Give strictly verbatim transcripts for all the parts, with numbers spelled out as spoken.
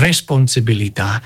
responsabilità.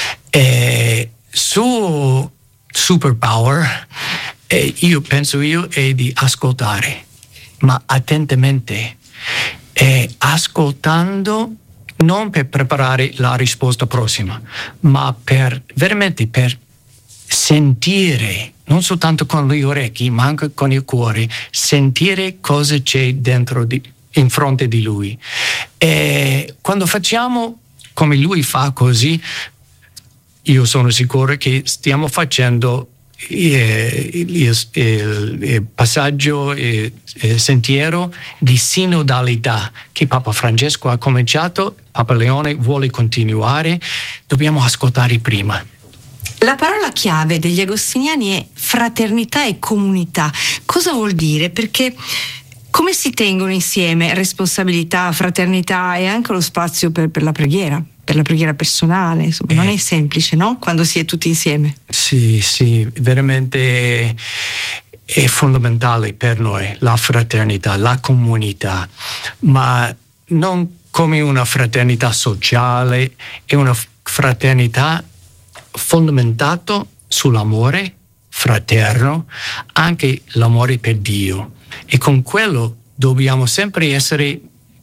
E su superpower, eh, io penso io è di ascoltare, ma attentamente, e ascoltando non per preparare la risposta prossima, ma per veramente per sentire, non soltanto con gli orecchi, ma anche con il cuore, sentire cosa c'è dentro di, in fronte di lui. E quando facciamo come lui fa così, io sono sicuro che stiamo facendo eh, il, il, il passaggio, il, il sentiero di sinodalità che Papa Francesco ha cominciato, Papa Leone vuole continuare, dobbiamo ascoltare prima. La parola chiave degli agostiniani è fraternità e comunità. Cosa vuol dire? Perché come si tengono insieme responsabilità, fraternità e anche lo spazio per, per la preghiera, per la preghiera personale? Insomma, eh, non è semplice, no? Quando si è tutti insieme. Sì, sì, veramente è fondamentale per noi la fraternità, la comunità, ma non come una fraternità sociale, è una fraternità fondamentato sull'amore fraterno, anche l'amore per Dio, e con quello dobbiamo sempre essere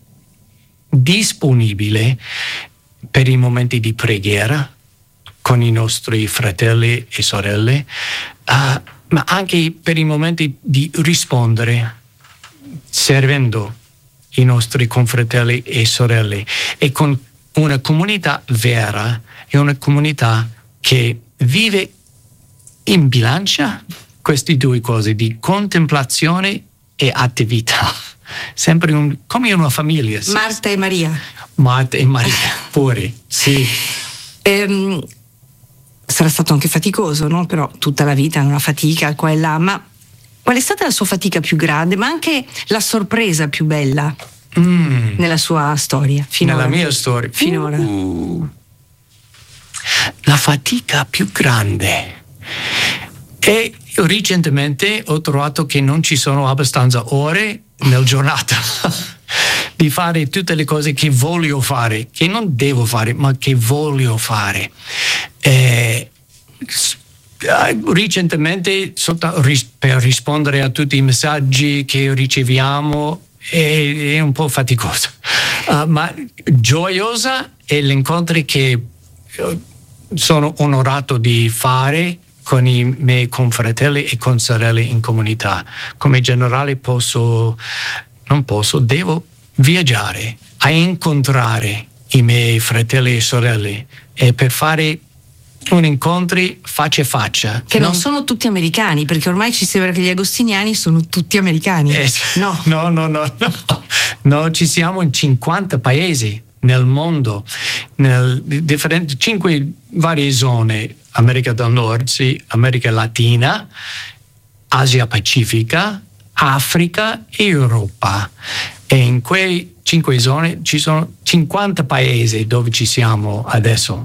disponibili per i momenti di preghiera con i nostri fratelli e sorelle, uh, ma anche per i momenti di rispondere servendo i nostri confratelli e sorelle, e con una comunità vera è una comunità che vive in bilancia queste due cose di contemplazione e attività, sempre un, come una famiglia. Marta e Maria. Marta e Maria, pure, sì. Ehm, sarà stato anche faticoso, no? Però tutta la vita è una fatica qua e là, ma qual è stata la sua fatica più grande, ma anche la sorpresa più bella mm. nella sua storia? Finora. Nella mia storia? Finora. Uh. La fatica più grande. E io recentemente ho trovato che non ci sono abbastanza ore nel giornata di fare tutte le cose che voglio fare, che non devo fare, ma che voglio fare. E recentemente, per rispondere a tutti i messaggi che riceviamo, è, è un po' faticoso, uh, ma gioiosa è l'incontro che sono onorato di fare con i miei confratelli e consorelle in comunità. Come generale posso, non posso, devo viaggiare a incontrare i miei fratelli e sorelle, e per fare un incontro faccia a faccia. Che non, non sono tutti americani, perché ormai ci sembra che gli agostiniani sono tutti americani. Eh, no. no, no, no, no. No, ci siamo in cinquanta paesi nel mondo, nel differenti cinque varie zone: America del Nord, sì, America Latina, Asia Pacifica, Africa e Europa. E in quei cinque zone ci sono cinquanta paesi dove ci siamo adesso.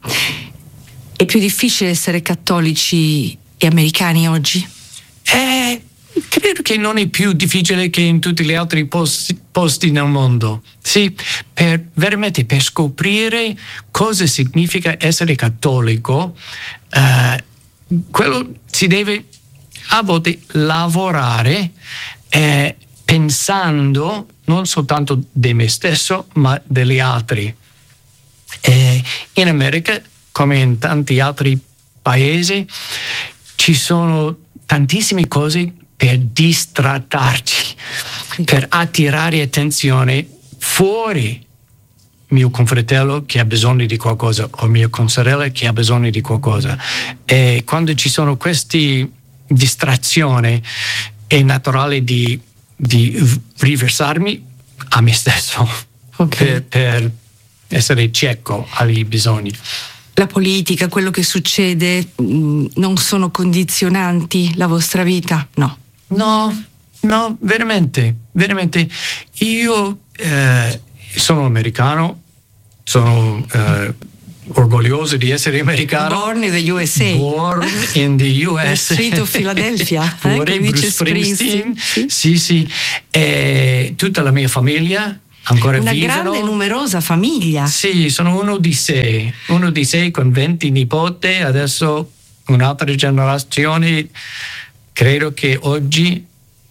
È più difficile essere cattolici e americani oggi? Eh, credo che non è più difficile che in tutti gli altri posti, posti nel mondo. Sì, per veramente per scoprire cosa significa essere cattolico, eh, quello si deve a volte lavorare eh, pensando non soltanto di me stesso, ma degli altri. Eh, in America, come in tanti altri paesi, ci sono tantissime cose per distrattarci, per attirare attenzione fuori mio confratello che ha bisogno di qualcosa o mia consorella che ha bisogno di qualcosa. E quando ci sono queste distrazioni è naturale di, di riversarmi a me stesso, okay, per, per essere cieco ai bisogni. La politica, quello che succede, non sono condizionanti la vostra vita? No. No, no, veramente, veramente. Io eh, sono americano, sono eh, orgoglioso di essere americano. Born in the U S A. Born in the U S A. The street of Philadelphia. Pure eh, Bruce Springsteen. Sì, sì. sì. E tutta la mia famiglia ancora una vivono. grande e numerosa famiglia. Sì, sono uno di sei, uno di sei con venti nipoti, adesso un'altra generazione, credo che oggi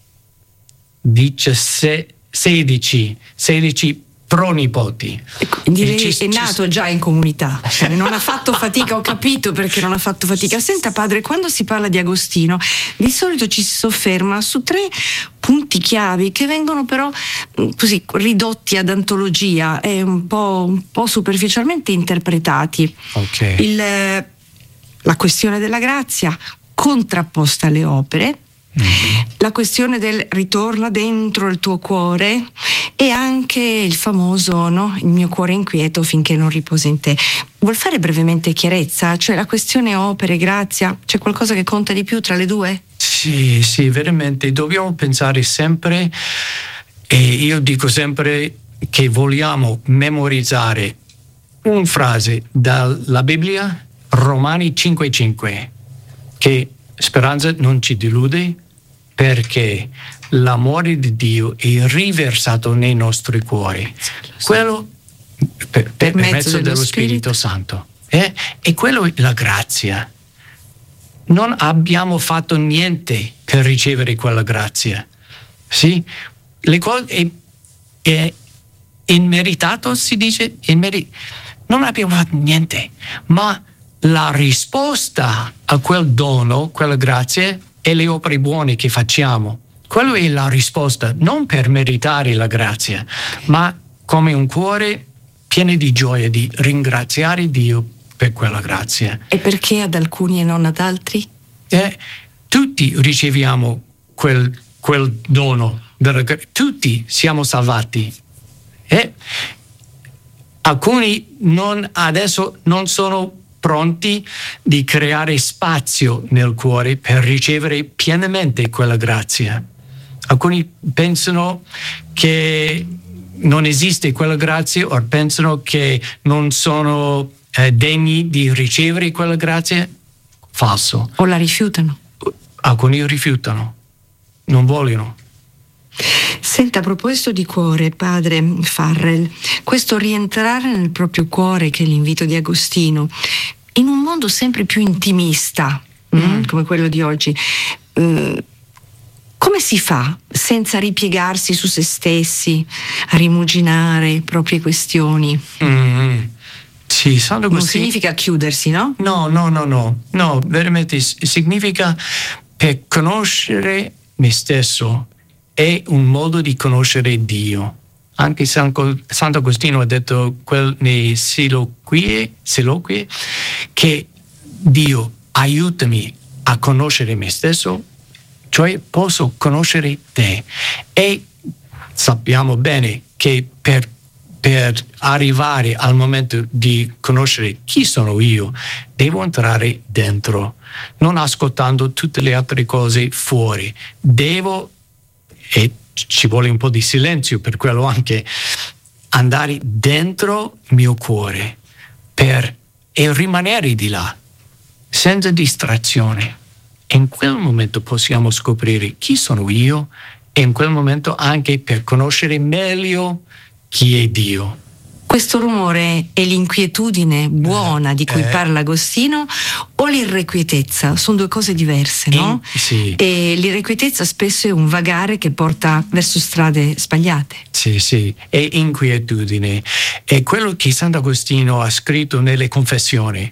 sedici, sedici pronipoti. Quindi ci, è nato ci... già in comunità, cioè non ha fatto fatica, ho capito perché non ha fatto fatica. Senta padre, quando si parla di Agostino di solito ci si sofferma su tre punti chiavi che vengono però così ridotti ad antologia e un po', un po' superficialmente interpretati. Okay. Il, la questione della grazia contrapposta alle opere, mm-hmm. la questione del ritorna dentro il tuo cuore e anche il famoso no? Il mio cuore inquieto finché non riposa in te. Vuol fare brevemente chiarezza? Cioè la questione opere, grazia, c'è qualcosa che conta di più tra le due? Sì, sì, veramente dobbiamo pensare sempre, e io dico sempre che vogliamo memorizzare una frase dalla Bibbia, Romani cinque cinque, che speranza non ci delude perché l'amore di Dio è riversato nei nostri cuori. Quello per, per, per mezzo, mezzo dello Spirito, Spirito Santo. Eh? E quello è la grazia. Non abbiamo fatto niente per ricevere quella grazia. Sì? Le cose è, è immeritato, si dice, immeri- non abbiamo fatto niente, ma la risposta a quel dono, quella grazia, e le opere buone che facciamo. Quello è la risposta, non per meritare la grazia, ma come un cuore pieno di gioia di ringraziare Dio per quella grazia. E perché ad alcuni e non ad altri? Eh, tutti riceviamo quel, quel dono, tutti siamo salvati. Eh, alcuni non, adesso non sono pronti di creare spazio nel cuore per ricevere pienamente quella grazia. Alcuni pensano che non esiste quella grazia o pensano che non sono eh, degni di ricevere quella grazia. Falso. O la rifiutano. Alcuni rifiutano, non vogliono. Senta, a proposito di cuore, padre Farrell, questo rientrare nel proprio cuore, che è l'invito di Agostino, in un mondo sempre più intimista, mm. come quello di oggi, eh, come si fa senza ripiegarsi su se stessi, a rimuginare proprie questioni? Mm. Sì, Santo Agostino. Non significa chiudersi, no? No, no, no, no, no, veramente significa per conoscere me stesso. È un modo di conoscere Dio. Anche Santo Agostino ha detto quel, nei Siloquie, Siloquie che Dio aiutami a conoscere me stesso, cioè posso conoscere te. E sappiamo bene che per, per arrivare al momento di conoscere chi sono io, devo entrare dentro, non ascoltando tutte le altre cose fuori. Devo, e ci vuole un po' di silenzio per quello anche, andare dentro il mio cuore per, e rimanere di là senza distrazione. E in quel momento possiamo scoprire chi sono io e in quel momento anche per conoscere meglio chi è Dio. Questo rumore è l'inquietudine buona di cui eh, parla Agostino o l'irrequietezza? Sono due cose diverse, no? In, sì. E l'irrequietezza spesso è un vagare che porta verso strade sbagliate. Sì, sì, è inquietudine. È quello che Sant'Agostino ha scritto nelle Confessioni.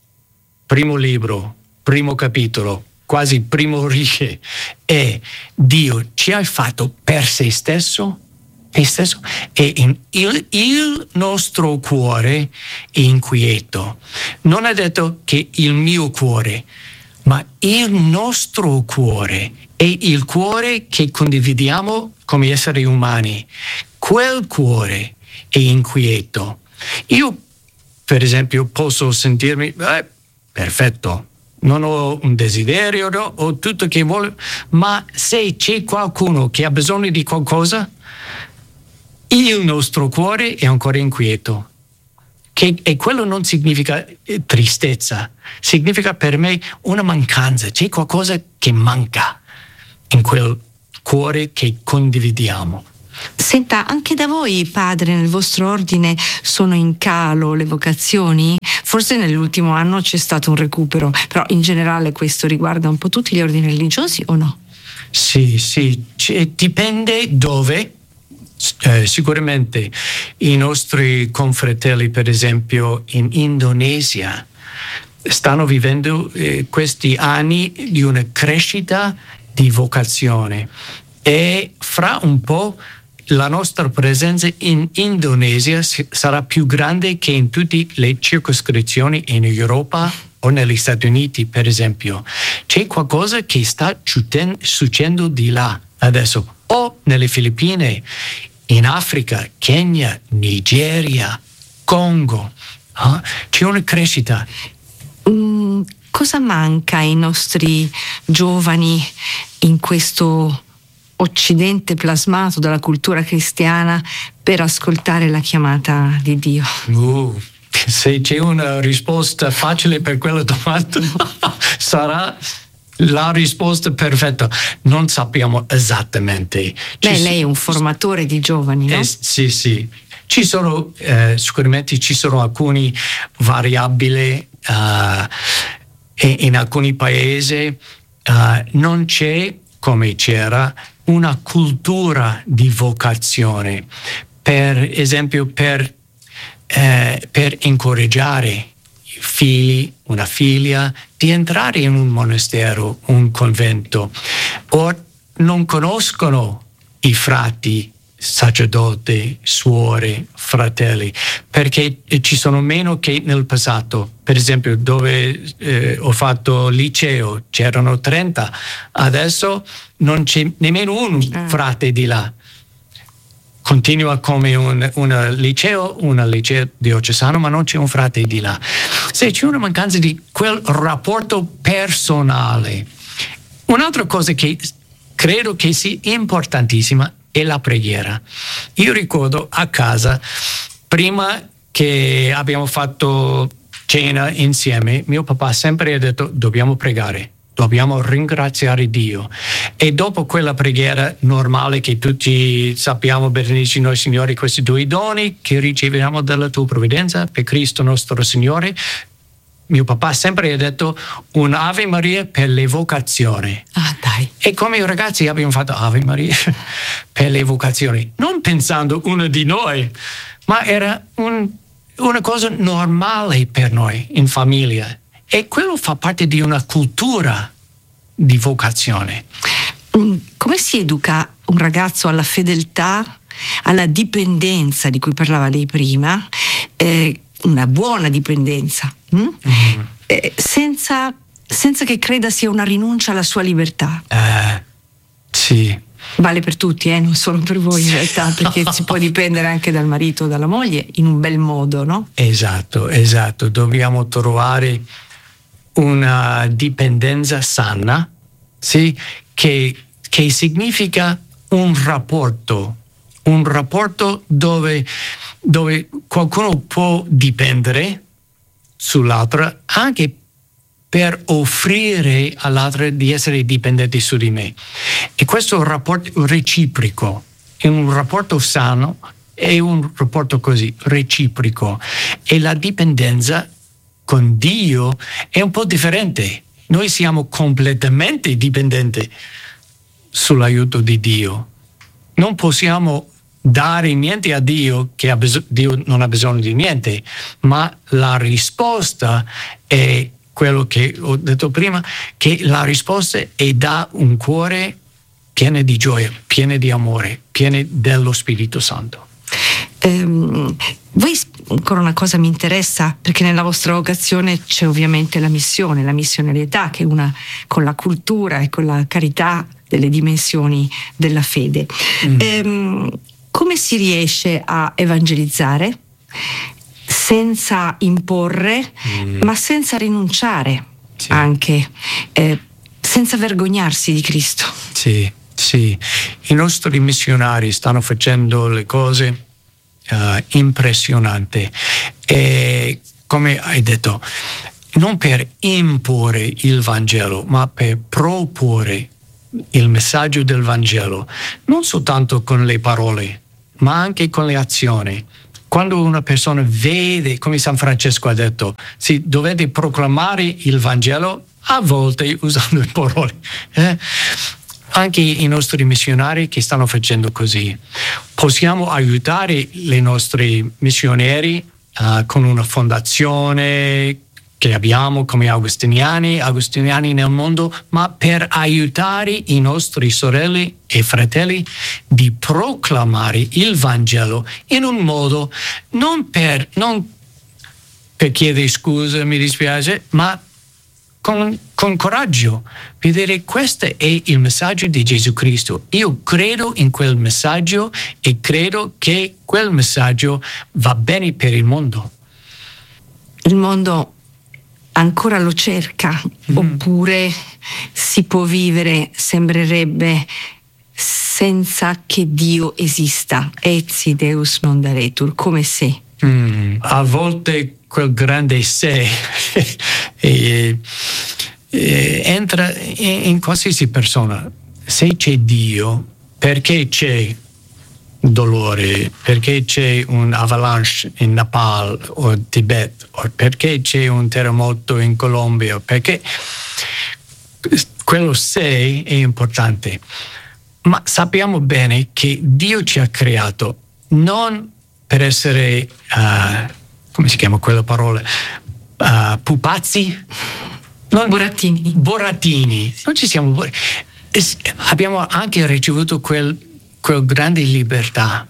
Primo libro, primo capitolo, quasi primo righe. È Dio ci ha fatto per se stesso, te stesso, e in il, il nostro cuore è inquieto. Non ha detto che il mio cuore, ma il nostro cuore è il cuore che condividiamo come esseri umani. Quel cuore è inquieto. Io, per esempio, posso sentirmi eh, perfetto, non ho un desiderio, no? Ho tutto che voglio, ma se c'è qualcuno che ha bisogno di qualcosa, il nostro cuore è ancora inquieto. Che, e quello non significa eh, tristezza, significa per me una mancanza, c'è qualcosa che manca in quel cuore che condividiamo. Senta, anche da voi, padre, nel vostro ordine sono in calo le vocazioni? Forse nell'ultimo anno c'è stato un recupero, però in generale questo riguarda un po' tutti gli ordini religiosi o no? Sì, sì, c- dipende dove. Eh, sicuramente i nostri confratelli, per esempio in Indonesia, stanno vivendo eh, questi anni di una crescita di vocazione, e fra un po' la nostra presenza in Indonesia sarà più grande che in tutte le circoscrizioni in Europa o negli Stati Uniti, per esempio. C'è qualcosa che sta succedendo di là adesso, o nelle Filippine, in Africa, Kenya, Nigeria, Congo. Eh? C'è una crescita. Mm, cosa manca ai nostri giovani in questo Occidente plasmato dalla cultura cristiana per ascoltare la chiamata di Dio? Uh, se c'è una risposta facile per quella domanda, sarà la risposta perfetta. Non sappiamo esattamente. Beh, lei è un formatore di giovani, no? Eh, sì, sì. Ci sono, eh, sicuramente ci sono alcune variabili uh, in alcuni paesi. Uh, non c'è, come c'era, una cultura di vocazione, per esempio per, eh, per incoraggiare figli, una figlia, di entrare in un monastero, un convento, o non conoscono i frati, sacerdoti, suore, fratelli, perché ci sono meno che nel passato. Per esempio, dove eh, ho fatto liceo c'erano trenta, adesso non c'è nemmeno un frate di là. Continua come un, un liceo, un liceo diocesano, ma non c'è un frate di là. Se c'è una mancanza di quel rapporto personale. Un'altra cosa che credo che sia importantissima è la preghiera. Io ricordo a casa, prima che abbiamo fatto cena insieme, mio papà sempre ha detto: dobbiamo pregare, dobbiamo ringraziare Dio. E dopo quella preghiera normale che tutti sappiamo, benedici noi Signore questi due doni che riceviamo dalla tua provvidenza per Cristo nostro Signore, mio papà sempre ha detto un Ave Maria per le vocazioni. Ah, dai. E come ragazzi abbiamo fatto Ave Maria per le vocazioni, non pensando uno di noi, ma era un, una cosa normale per noi in famiglia. E quello fa parte di una cultura di vocazione. Come si educa un ragazzo alla fedeltà, alla dipendenza di cui parlava lei prima, eh, una buona dipendenza, hm? mm-hmm. eh, senza, senza che creda sia una rinuncia alla sua libertà? Eh, sì. Vale per tutti, eh? Non solo per voi in realtà, perché si può dipendere anche dal marito o dalla moglie in un bel modo, no? Esatto, esatto. Dobbiamo trovare una dipendenza sana, sì, che, che significa un rapporto, un rapporto dove, dove qualcuno può dipendere sull'altro anche per offrire all'altro di essere dipendente su di me. E questo rapporto reciproco è un rapporto sano, è un rapporto così reciproco, e la dipendenza con Dio è un po' differente. Noi siamo completamente dipendenti sull'aiuto di Dio. Non possiamo dare niente a Dio, che ha bis- Dio non ha bisogno di niente, ma la risposta è quello che ho detto prima, che la risposta è da un cuore pieno di gioia, pieno di amore, pieno dello Spirito Santo. Um, voi, ancora una cosa mi interessa, perché nella vostra vocazione c'è ovviamente la missione, la missionarietà, che è una con la cultura e con la carità delle dimensioni della fede. Mm. Um, come si riesce a evangelizzare senza imporre, mm. ma senza rinunciare, sì. anche, eh, senza vergognarsi di Cristo? Sì, sì. I nostri missionari stanno facendo le cose Uh, impressionante, e come hai detto, non per imporre il Vangelo, ma per proporre il messaggio del Vangelo, non soltanto con le parole, ma anche con le azioni. Quando una persona vede, come San Francesco ha detto, sì, dovete proclamare il Vangelo, a volte usando le parole. Eh? Anche i nostri missionari che stanno facendo così. Possiamo aiutare i nostri missionieri uh, con una fondazione che abbiamo come Agostiniani, Agostiniani nel mondo, ma per aiutare i nostri sorelle e fratelli di proclamare il Vangelo in un modo non per, non per chiedere scusa, mi dispiace, ma con, con coraggio. Vedere questo è il messaggio di Gesù Cristo. Io credo in quel messaggio e credo che quel messaggio va bene per il mondo. Il mondo ancora lo cerca, mm. oppure si può vivere, sembrerebbe, senza che Dio esista. Etsi Deus non daretur, come se. Mm. A volte quel grande se e, e entra in, in qualsiasi persona. Se c'è Dio, perché c'è dolore, perché c'è un avalanche in Nepal o Tibet, o perché c'è un terremoto in Colombia, perché quello se è importante. Ma sappiamo bene che Dio ci ha creato non per essere, uh, come si chiama quella parola, uh, pupazzi? Non, burattini. Burattini. Non ci siamo. Abbiamo anche ricevuto quel quella grande libertà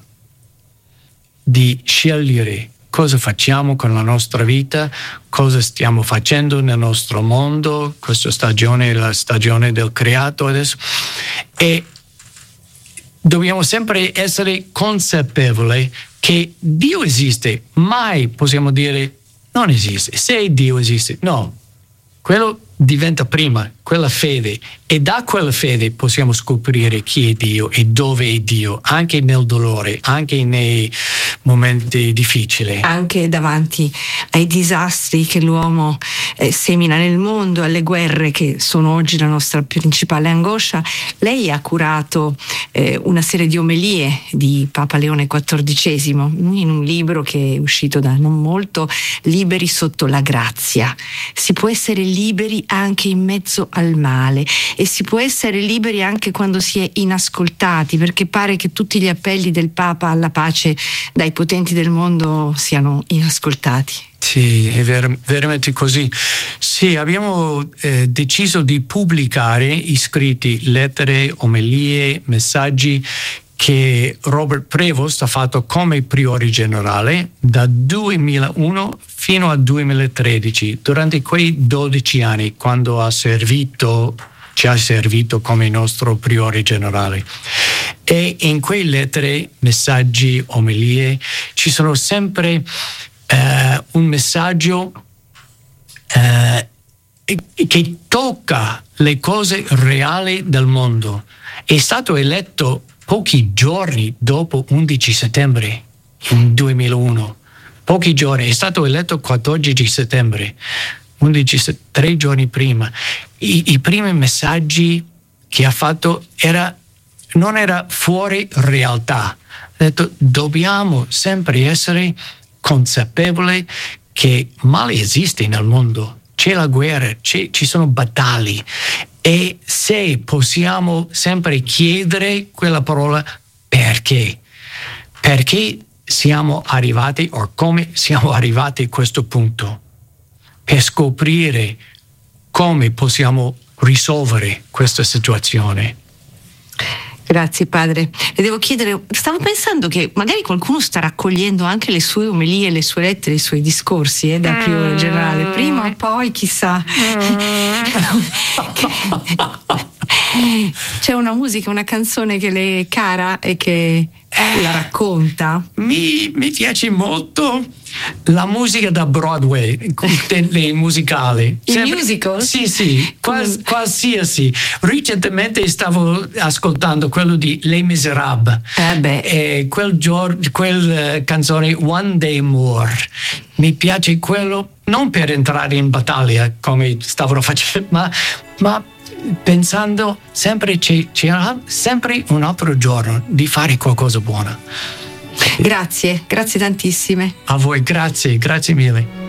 di scegliere cosa facciamo con la nostra vita, cosa stiamo facendo nel nostro mondo. Questa stagione è la stagione del creato adesso, e dobbiamo sempre essere consapevoli che Dio esiste. Mai possiamo dire non esiste. Se Dio esiste, no, quello diventa prima, quella fede, e da quella fede possiamo scoprire chi è Dio e dove è Dio, anche nel dolore, anche nei momenti difficili. Anche davanti ai disastri che l'uomo eh, semina nel mondo, alle guerre che sono oggi la nostra principale angoscia, lei ha curato eh, una serie di omelie di Papa Leone quattordicesimo in un libro che è uscito da non molto, Liberi sotto la grazia. Si può essere liberi anche in mezzo al male, e si può essere liberi anche quando si è inascoltati, perché pare che tutti gli appelli del Papa alla pace dai potenti del mondo siano inascoltati. Sì, è ver- veramente così. Sì, abbiamo eh, deciso di pubblicare i scritti, lettere, omelie, messaggi che Robert Prevost ha fatto come priore generale da duemilauno fino al duemilatredici, durante quei dodici anni, quando ha servito, ci ha servito come nostro priore generale. E in quelle lettere, messaggi, omelie, ci sono sempre eh, un messaggio eh, che tocca le cose reali del mondo. È stato eletto pochi giorni dopo undici settembre in duemilauno, pochi giorni, è stato eletto quattordici settembre, undici, tre giorni prima. I, i primi messaggi che ha fatto era, non era fuori realtà. Ha detto: dobbiamo sempre essere consapevoli che male esiste nel mondo, c'è la guerra, c'è, ci sono battaglie. E se possiamo sempre chiedere quella parola, perché? Perché siamo arrivati, o come siamo arrivati a questo punto? Per scoprire come possiamo risolvere questa situazione. Grazie padre. Le devo chiedere, stavo pensando che magari qualcuno sta raccogliendo anche le sue omelie, le sue lettere, i suoi discorsi eh, da priore generale, prima o poi chissà. C'è una musica, una canzone che le è cara e che la racconta. Mi, mi piace molto la musica da Broadway, le musicali. I Sempre, musical? Sì, sì, quals, qualsiasi. Recentemente stavo ascoltando quello di Les Miserables. Eh beh. E quel, giorno, quel uh, canzone One Day More. Mi piace quello, non per entrare in battaglia come stavano facendo, ma, ma pensando sempre c'è, c'è sempre un altro giorno di fare qualcosa buono. Grazie, grazie tantissime. A voi, grazie, grazie mille.